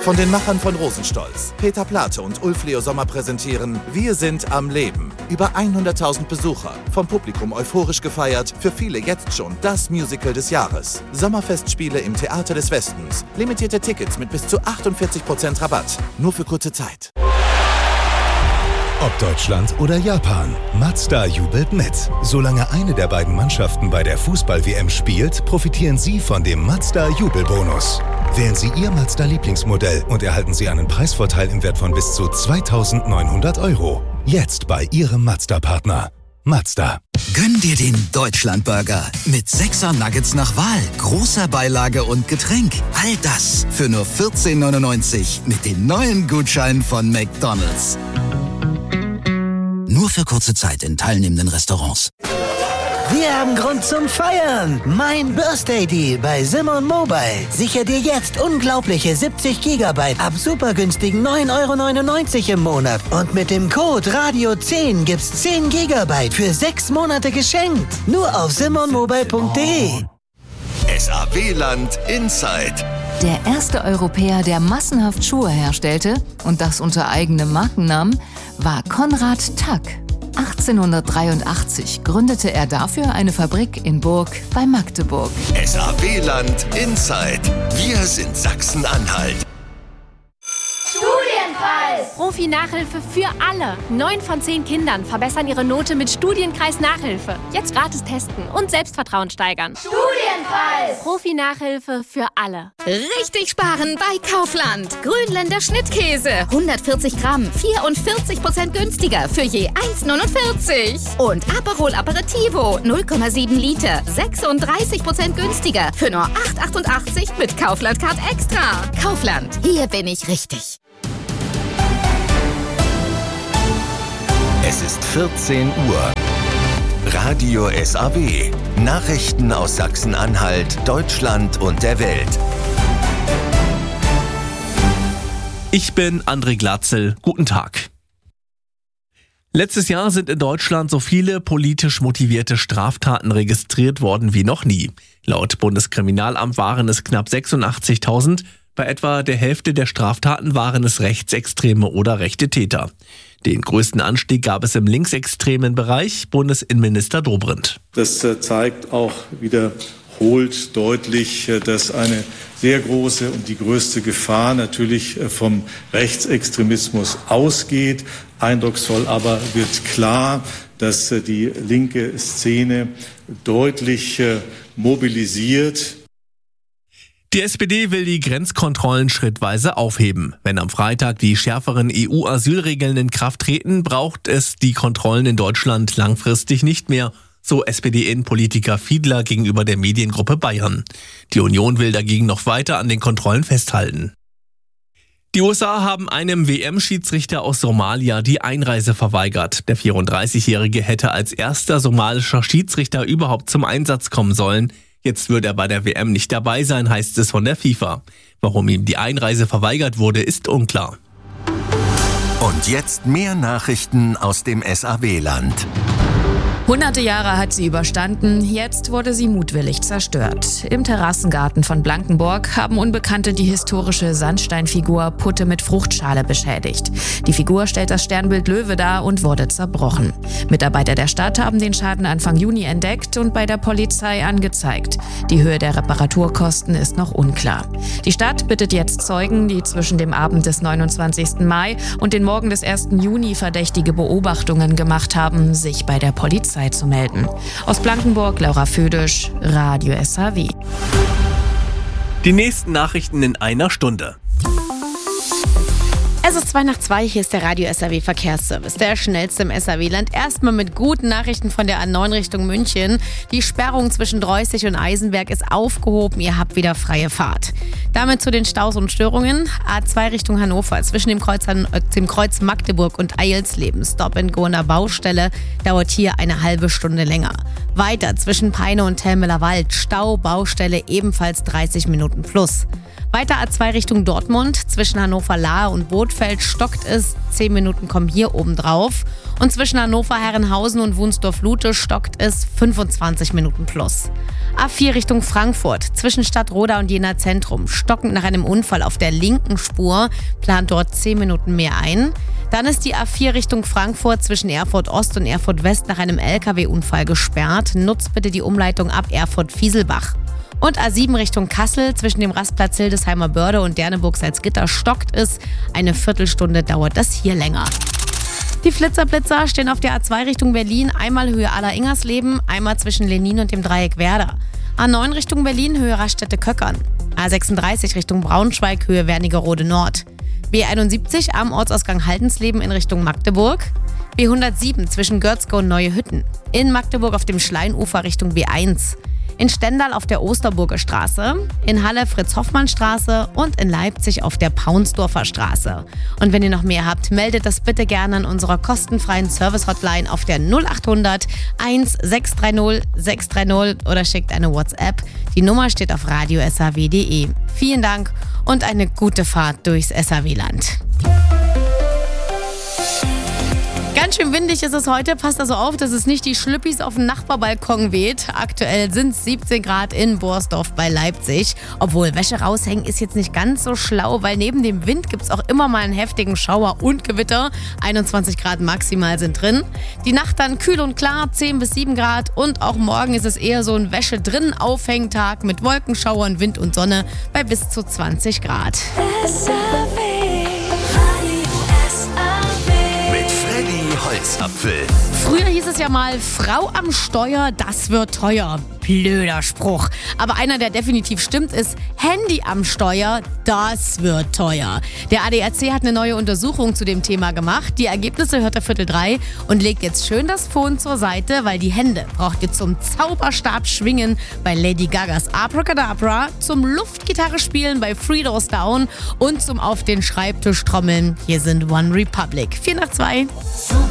Von den Machern von Rosenstolz, Peter Plate und Ulf Leo Sommer präsentieren Wir sind am Leben. Über 100.000 Besucher, vom Publikum euphorisch gefeiert, für viele jetzt schon das Musical des Jahres. Sommerfestspiele im Theater des Westens. Limitierte Tickets mit bis zu 48% Rabatt. Nur für kurze Zeit. Ob Deutschland oder Japan, Mazda jubelt mit. Solange eine der beiden Mannschaften bei der Fußball-WM spielt, profitieren Sie von dem Mazda-Jubelbonus. Wählen Sie Ihr Mazda-Lieblingsmodell und erhalten Sie einen Preisvorteil im Wert von bis zu 2.900 €. Jetzt bei Ihrem Mazda-Partner. Mazda. Gönn dir den Deutschlandburger mit 6er Nuggets nach Wahl, großer Beilage und Getränk. All das für nur 14,99 € mit den neuen Gutscheinen von McDonald's. Nur für kurze Zeit in teilnehmenden Restaurants. Wir haben Grund zum Feiern. Mein Birthday Deal bei Simon Mobile. Sichere dir jetzt unglaubliche 70 GB ab super günstigen 9,99 € im Monat. Und mit dem Code Radio10 gibt's 10 GB für 6 Monate geschenkt. Nur auf simonmobile.de. SAW-Land Inside. Der erste Europäer, der massenhaft Schuhe herstellte, und das unter eigenem Markennamen, war Konrad Tack. 1883 gründete er dafür eine Fabrik in Burg bei Magdeburg. SAW-Land Inside. Wir sind Sachsen-Anhalt. Studienkreis! Profi-Nachhilfe für alle. 9 von 10 Kindern verbessern ihre Note mit Studienkreis-Nachhilfe. Jetzt gratis testen und Selbstvertrauen steigern. Studienkreis! Profi-Nachhilfe für alle. Richtig sparen bei Kaufland. Grünländer Schnittkäse. 140 Gramm, 44% günstiger für je 1,49. Und Aperol Aperitivo, 0,7 Liter, 36% günstiger für nur 8,88 mit Kaufland Card Extra. Kaufland, hier bin ich richtig. Es ist 14 Uhr. Radio SAW. Nachrichten aus Sachsen-Anhalt, Deutschland und der Welt. Ich bin André Glatzel. Guten Tag. Letztes Jahr sind in Deutschland so viele politisch motivierte Straftaten registriert worden wie noch nie. Laut Bundeskriminalamt waren es knapp 86.000. Bei etwa der Hälfte der Straftaten waren es rechtsextreme oder rechte Täter. Den größten Anstieg gab es im linksextremen Bereich, Bundesinnenminister Dobrindt. Das zeigt auch wiederholt deutlich, dass eine sehr große und die größte Gefahr natürlich vom Rechtsextremismus ausgeht. Eindrucksvoll aber wird klar, dass die linke Szene deutlich mobilisiert. Die SPD will die Grenzkontrollen schrittweise aufheben. Wenn am Freitag die schärferen EU-Asylregeln in Kraft treten, braucht es die Kontrollen in Deutschland langfristig nicht mehr, so SPD-Innenpolitiker Fiedler gegenüber der Mediengruppe Bayern. Die Union will dagegen noch weiter an den Kontrollen festhalten. Die USA haben einem WM-Schiedsrichter aus Somalia die Einreise verweigert. Der 34-Jährige hätte als erster somalischer Schiedsrichter überhaupt zum Einsatz kommen sollen. Jetzt wird er bei der WM nicht dabei sein, heißt es von der FIFA. Warum ihm die Einreise verweigert wurde, ist unklar. Und jetzt mehr Nachrichten aus dem SAW-Land. Hunderte Jahre hat sie überstanden, jetzt wurde sie mutwillig zerstört. Im Terrassengarten von Blankenburg haben Unbekannte die historische Sandsteinfigur Putte mit Fruchtschale beschädigt. Die Figur stellt das Sternbild Löwe dar und wurde zerbrochen. Mitarbeiter der Stadt haben den Schaden Anfang Juni entdeckt und bei der Polizei angezeigt. Die Höhe der Reparaturkosten ist noch unklar. Die Stadt bittet jetzt Zeugen, die zwischen dem Abend des 29. Mai und den Morgen des 1. Juni verdächtige Beobachtungen gemacht haben, sich bei der Polizei zu melden. Aus Blankenburg, Laura Födisch, Radio SAW. Die nächsten Nachrichten in einer Stunde. Es ist 2:02, hier ist der Radio SAW Verkehrsservice, der schnellste im SAW-Land. Erstmal mit guten Nachrichten von der A9 Richtung München. Die Sperrung zwischen Dreußig und Eisenberg ist aufgehoben, ihr habt wieder freie Fahrt. Damit zu den Staus und Störungen. A2 Richtung Hannover, zwischen dem Kreuz Magdeburg und Eilsleben. Stop and Go an der Baustelle, dauert hier eine halbe Stunde länger. Weiter zwischen Peine und Telmeler Wald, Stau, Baustelle, ebenfalls 30 Minuten plus. Weiter A2 Richtung Dortmund, zwischen Hannover-Lahe und Bothfeld stockt es, 10 Minuten kommen hier oben drauf. Und zwischen Hannover-Herrenhausen und Wunsdorf-Lute stockt es 25 Minuten plus. A4 Richtung Frankfurt, zwischen Stadtroda und Jena Zentrum. Stockend nach einem Unfall auf der linken Spur, plant dort 10 Minuten mehr ein. Dann ist die A4 Richtung Frankfurt zwischen Erfurt Ost und Erfurt West nach einem LKW-Unfall gesperrt. Nutzt bitte die Umleitung ab Erfurt-Fieselbach. Und A7 Richtung Kassel, zwischen dem Rastplatz Hildesheimer Börde und Derneburg-Salzgitter stockt es. Eine Viertelstunde dauert das hier länger. Die Flitzer stehen auf der A2 Richtung Berlin, einmal Höhe Aller-Ingersleben, einmal zwischen Lenin und dem Dreieck Werder. A9 Richtung Berlin, Höhe Raststätte-Köckern. A36 Richtung Braunschweig, Höhe Wernigerode Nord. B71 am Ortsausgang Haldensleben in Richtung Magdeburg. B107 zwischen Görzgau und Neue Hütten. In Magdeburg auf dem Schleinufer Richtung B1. In Stendal auf der Osterburger Straße, in Halle Fritz-Hoffmann-Straße und in Leipzig auf der Paunsdorfer Straße. Und wenn ihr noch mehr habt, meldet das bitte gerne an unserer kostenfreien Service-Hotline auf der 0800 1630 630 oder schickt eine WhatsApp. Die Nummer steht auf radio.saw.de. Vielen Dank und eine gute Fahrt durchs SAW-Land. Ganz schön windig ist es heute. Passt also auf, dass es nicht die Schlüppis auf dem Nachbarbalkon weht. Aktuell sind es 17 Grad in Borsdorf bei Leipzig. Obwohl Wäsche raushängen ist jetzt nicht ganz so schlau, weil neben dem Wind gibt es auch immer mal einen heftigen Schauer und Gewitter. 21 Grad maximal sind drin. Die Nacht dann kühl und klar, 10 bis 7 Grad. Und auch morgen ist es eher so ein Wäsche-drin-Aufhängtag mit Wolkenschauern, Wind und Sonne bei bis zu 20 Grad. Holzapfel. Früher hieß es ja mal, Frau am Steuer, das wird teuer. Blöder Spruch. Aber einer, der definitiv stimmt, ist Handy am Steuer, das wird teuer. Der ADAC hat eine neue Untersuchung zu dem Thema gemacht. Die Ergebnisse hört er 2:15 und legt jetzt schön das Phone zur Seite, weil die Hände braucht ihr zum Zauberstab schwingen bei Lady Gagas Abracadabra, zum Luftgitarre spielen bei Three Doors Down und zum auf den Schreibtisch trommeln. Hier sind One Republic. 4 nach 2.